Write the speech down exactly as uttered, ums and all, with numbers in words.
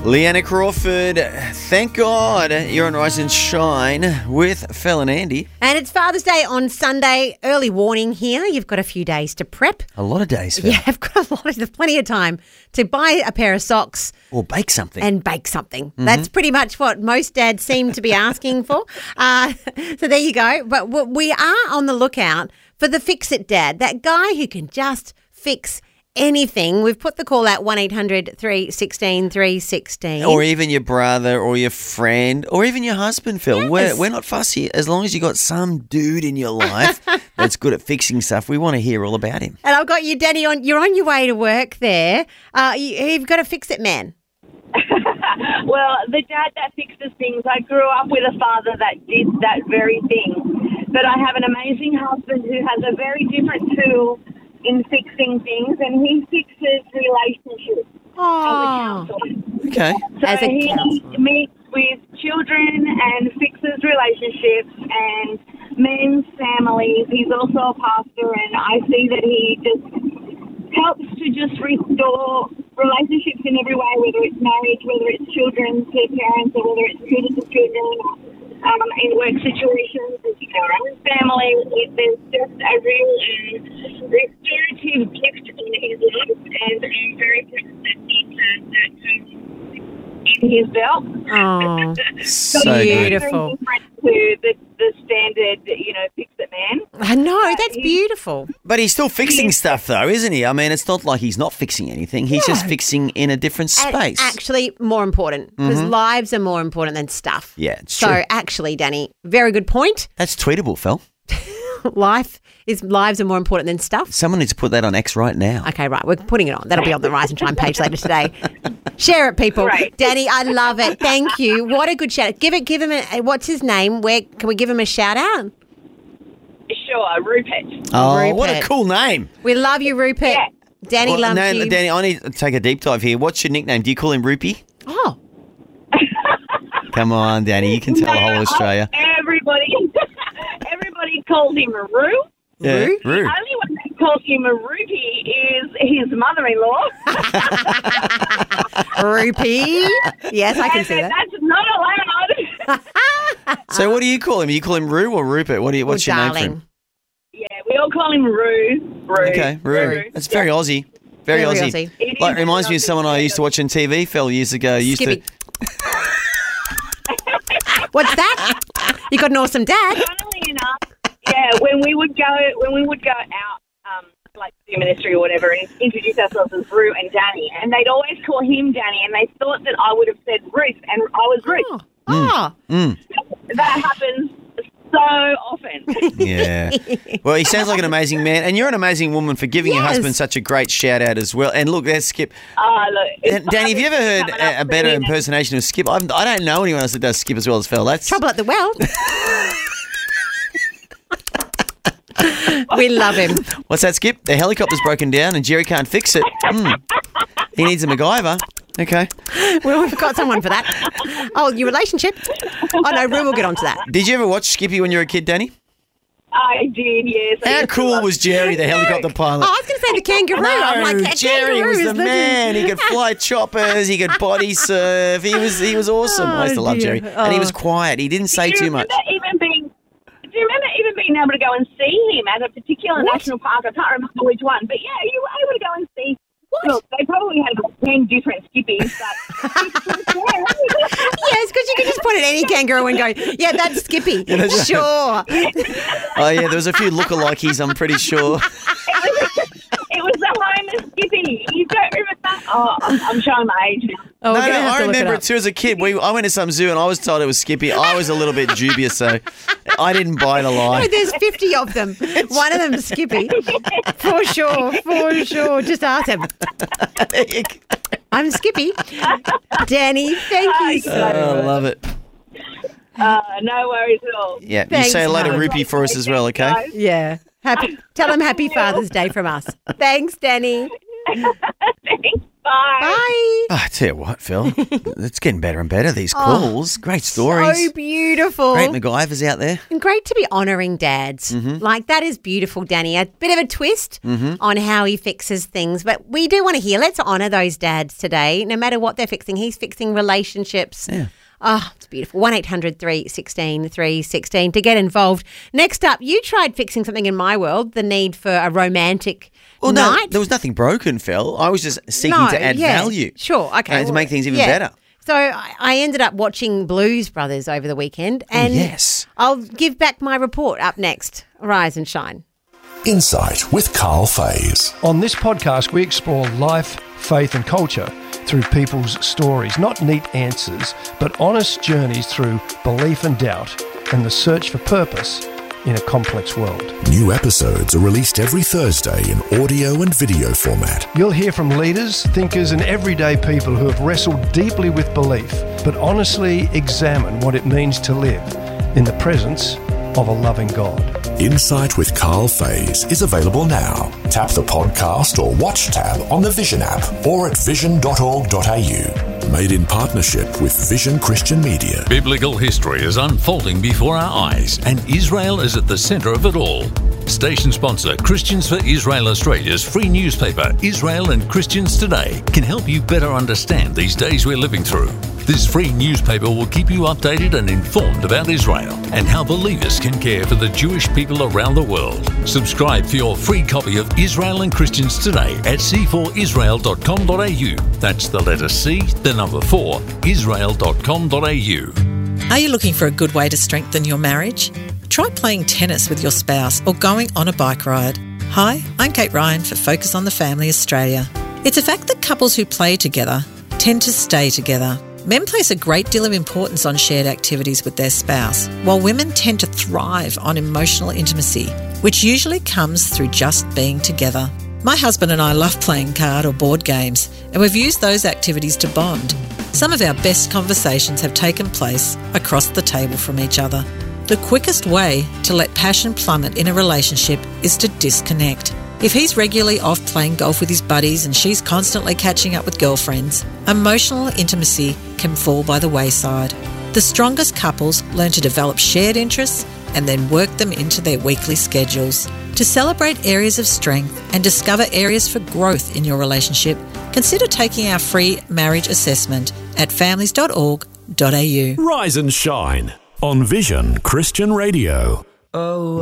Leanna Crawford, thank God you're on Rise and Shine with Phil and Andy. And it's Father's Day on Sunday. Early warning here. You've got a few days to prep. A lot of days, Phil. Yeah, I've got a lot of, there's plenty of time to buy a pair of socks. Or bake something. And bake something. Mm-hmm. That's pretty much what most dads seem to be asking for. Uh, so there you go. But we are on the lookout for the fix-it dad, that guy who can just fix anything. We've put the call out one eight hundred three one six three one six. Or even your brother or your friend or even your husband, Phil. Yes. We're, we're not fussy. As long as you got some dude in your life that's good at fixing stuff, we want to hear all about him. And I've got you, Danny, on. You're on your way to work there. Uh, you, you've got a fix-it man. Well, the dad that fixes things, I grew up with a father that did that very thing. But I have an amazing husband who has a very different tool in fixing things, and he fixes relationships. Oh, Okay. So As a he counselor. meets with children and fixes relationships and men's families. He's also a pastor, and I see that he just helps to just restore relationships in every way, whether it's marriage, whether it's children to parents, or whether it's children to children. Um, in work situations, in our own family, it, there's just a real um, restorative gift in his life, and I'm very proud that he has that um, in his belt. oh, So it's good. beautiful. Very different to the, the standard, you know, fix-it man. I know, that's beautiful. But he's still fixing stuff, though, isn't he? I mean, it's not like he's not fixing anything. He's just fixing in a different And space. actually, more important, because lives are more important than stuff. Yeah, it's So true. actually, Danny, very good point. That's tweetable, Phil. Life is lives are more important than stuff. Someone needs to put that on X right now. Okay, right. We're putting it on. That'll be on the Rise and Shine page later today. Share it, people. Right. Danny, I love it. Thank you. What a good shout. Give it. Give him a. What's his name? Where can we give him a shout out? Sure, Rupert. Oh, what a Rupert. cool name. We love you, Rupert. Yeah. Danny Well, loves no, you. Danny, I need to take a deep dive here. What's your nickname? Do you call him Rupee? Oh, Come on, Danny. You can tell the whole of Australia. Everybody, everybody calls him a Roo. Yeah, Roo? Roo. The only one that calls him a rupee is his mother-in-law. Rupee. Yes, I can And see that. that's not allowed. So what do you call him? You call him Roo or Rupert? What do you, what's Oh, your name darling. for him? Yeah, we all call him Roo. Roo. Okay, Roo. That's very Aussie. Very, Very Aussie. Aussie. It Like, is reminds me of Aussie. someone I used to watch on T V, Phil, years ago. Used Skippy. to. What's that? You got an awesome dad. Funnily enough, yeah, when we would go, when we would go out, um, like do ministry or whatever, and introduce ourselves as Roo and Danny, and they'd always call him Danny, and they thought that I would have said Ruth, and I was Ruth. Oh, oh. Mm, That happens so often. yeah. Well, he sounds like an amazing man, and you're an amazing woman for giving your Yes. husband such a great shout out as well. And look, there's Skip. Oh, look, it's Dan- Danny, have you ever heard coming a, a up better soon. impersonation of Skip? I've, I don't know anyone else that does Skip as well as Phil. That's Trouble at the well. We love him. What's that, Skip? The helicopter's broken down and Jerry can't fix it. Hmm. He needs a MacGyver. Okay. Well, we've got someone for that. Oh, your relationship? Oh, no, Rue will get onto that. Did you ever watch Skippy when you were a kid, Danny? I did, yes. I How used to cool love- was Jerry, the helicopter Oh, pilot? I was going to say the kangaroo. No, I'm like, "Hey, Jerry was kangaroos, the this is-" man. He could fly choppers. He could body surf. He was he was awesome. I used to Oh, love dear. Jerry, and he was Oh. quiet. He didn't say Do you too much. remember Even being, do you remember even being able to go and see him at a particular What? national park? I can't remember which one, but yeah, you were able to go and see. What? Look, they probably had about ten different skippies, but Yes, because you could just point at any kangaroo and go, yeah, that's Skippy. that's right. Sure. Oh yeah, there was a few lookalikes. I'm pretty sure. it was the home of Skippy. You don't remember that? Oh, I'm, I'm showing my age now. Oh, we're No, gonna no, have I to look remember it it, up. too as a kid. We, I went to some zoo and I was told it was Skippy. I was a little bit dubious, so I didn't buy the No, lie. there's fifty of them. One of them's Skippy. For sure, for sure. Just ask him. I'm Skippy. Danny, thank you so much. Oh, I love it. Uh, no worries at all. Yeah, Thanks, you say hello to hon. Rupee for us as well, okay? Guys. Yeah. Happy. Tell him Happy Father's Day from us. Thanks, Danny. Thanks. Bye. Bye. Oh, I tell you what, Phil, it's getting better and better, these calls. Great stories. So beautiful. Great MacGyvers out there. And great to be honouring dads. Mm-hmm. Like, that is beautiful, Danny. A bit of a twist Mm-hmm. on how he fixes things. But we do want to hear, let's honour those dads today, no matter what they're fixing. He's fixing relationships. Yeah. Oh, it's beautiful. one eight hundred three one six three one six to get involved. Next up, you tried fixing something in my world, the need for a romantic Well, no, night. there was nothing broken, Phil. I was just seeking No, to add yeah, value. Sure, okay. And to make things even yeah. better. So I I ended up watching Blues Brothers over the weekend, and yes. I'll give back my report up next. Rise and shine. Insight with Carl Fays. On this podcast, we explore life, faith and culture through people's stories, not neat answers, but honest journeys through belief and doubt and the search for purpose in a complex world. New episodes are released every Thursday in audio and video format. You'll hear from leaders, thinkers and everyday people who have wrestled deeply with belief, but honestly examine what it means to live in the presence of a loving God. Insight with Carl Fays is available now. Tap the podcast or watch tab on the Vision app or at vision dot org dot a u. Made in partnership with Vision Christian Media. Biblical history is unfolding before our eyes, and Israel is at the centre of it all. Station sponsor Christians for Israel Australia's free newspaper, Israel and Christians Today, can help you better understand these days we're living through. This free newspaper will keep you updated and informed about Israel and how believers can care for the Jewish people around the world. Subscribe for your free copy of Israel and Christians Today at c four israel dot com dot a u. That's the letter C, the number four, israel dot com dot a u. Are you looking for a good way to strengthen your marriage? Try playing tennis with your spouse or going on a bike ride. Hi, I'm Kate Ryan for Focus on the Family Australia. It's a fact that couples who play together tend to stay together. Men place a great deal of importance on shared activities with their spouse, while women tend to thrive on emotional intimacy, which usually comes through just being together. My husband and I love playing card or board games, and we've used those activities to bond. Some of our best conversations have taken place across the table from each other. The quickest way to let passion plummet in a relationship is to disconnect. If he's regularly off playing golf with his buddies and she's constantly catching up with girlfriends, emotional intimacy can fall by the wayside. The strongest couples learn to develop shared interests and then work them into their weekly schedules. To celebrate areas of strength and discover areas for growth in your relationship, consider taking our free marriage assessment at families dot org dot a u. Rise and shine on Vision Christian Radio. Oh.